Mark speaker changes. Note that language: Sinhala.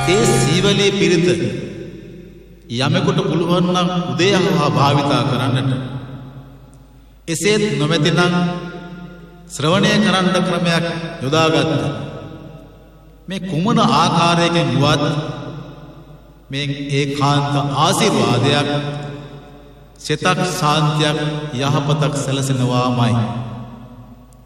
Speaker 1: ඒ සීවලේ පිරිත යමෙකුට පුළුවන් නම් උදේහවා භාවිතා කරන්නට, එසේත් නොමැතිනම් ශ්‍රවණය කරන්න ක්‍රමයක් යොදාගත්ත මේ කුමන ආකාරයකින් වුවත් මේ ඒකාන්ත ආශිර්වාදයක්, සිතක් ශාන්තියක්, යහපතක් සැලසෙනවාමයි.